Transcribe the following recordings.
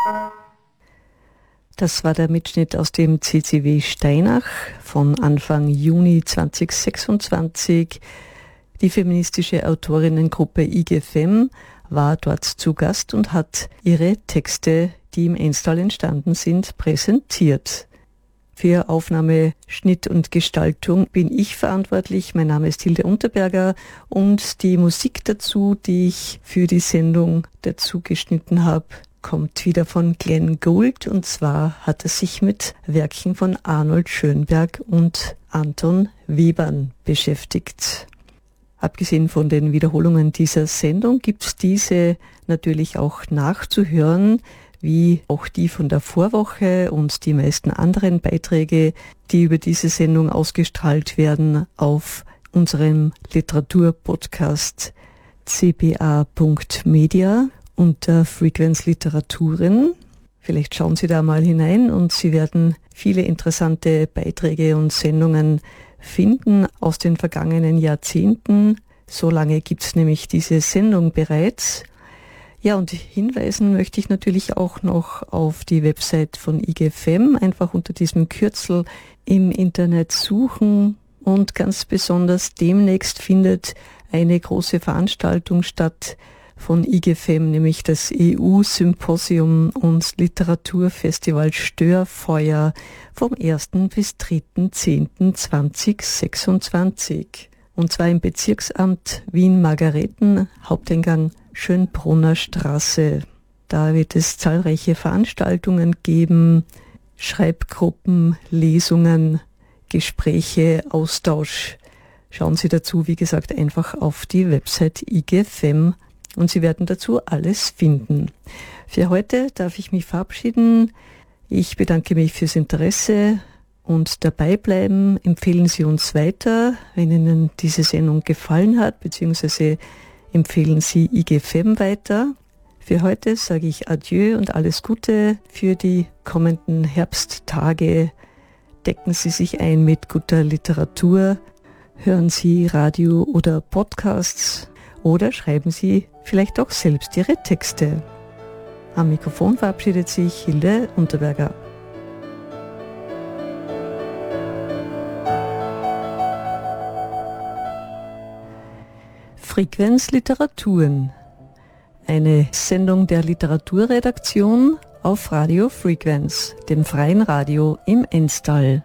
Das war der Mitschnitt aus dem CCW Steinach von Anfang Juni 2026. Die feministische Autorinnengruppe IG Fem war dort zu Gast und hat ihre Texte, die im Enstal entstanden sind, präsentiert. Für Aufnahme, Schnitt und Gestaltung bin ich verantwortlich. Mein Name ist Hilde Unterberger und die Musik dazu, die ich für die Sendung dazu geschnitten habe, kommt wieder von Glenn Gould, und zwar hat er sich mit Werken von Arnold Schönberg und Anton Webern beschäftigt. Abgesehen von den Wiederholungen dieser Sendung gibt es diese natürlich auch nachzuhören, wie auch die von der Vorwoche und die meisten anderen Beiträge, die über diese Sendung ausgestrahlt werden, auf unserem Literaturpodcast cba.media unter Frequenz Literaturen. Vielleicht schauen Sie da mal hinein und Sie werden viele interessante Beiträge und Sendungen finden aus den vergangenen Jahrzehnten. So lange gibt es nämlich diese Sendung bereits. Ja, und hinweisen möchte ich natürlich auch noch auf die Website von IG Fem. Einfach unter diesem Kürzel im Internet suchen, und ganz besonders demnächst findet eine große Veranstaltung statt von IG Fem, nämlich das EU-Symposium und Literaturfestival Störfeuer vom 1. bis 3.10.2026. Und zwar im Bezirksamt Wien-Margareten, Haupteingang Schönbrunner Straße. Da wird es zahlreiche Veranstaltungen geben, Schreibgruppen, Lesungen, Gespräche, Austausch. Schauen Sie dazu, wie gesagt, einfach auf die Website IG Fem. Und Sie werden dazu alles finden. Für heute darf ich mich verabschieden. Ich bedanke mich fürs Interesse und dabei bleiben. Empfehlen Sie uns weiter, wenn Ihnen diese Sendung gefallen hat, beziehungsweise empfehlen Sie IG Fem weiter. Für heute sage ich Adieu und alles Gute für die kommenden Herbsttage. Decken Sie sich ein mit guter Literatur. Hören Sie Radio oder Podcasts. Oder schreiben Sie vielleicht auch selbst Ihre Texte. Am Mikrofon verabschiedet sich Hilde Unterberger. Frequenz Literaturen. Eine Sendung der Literaturredaktion auf Radio Frequenz, dem freien Radio im Enstal.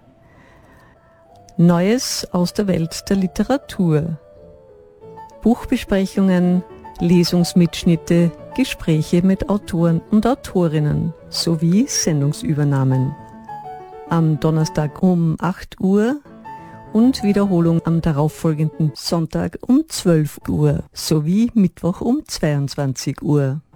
Neues aus der Welt der Literatur. Buchbesprechungen, Lesungsmitschnitte, Gespräche mit Autoren und Autorinnen sowie Sendungsübernahmen. Am Donnerstag um 8 Uhr und Wiederholung am darauffolgenden Sonntag um 12 Uhr sowie Mittwoch um 22 Uhr.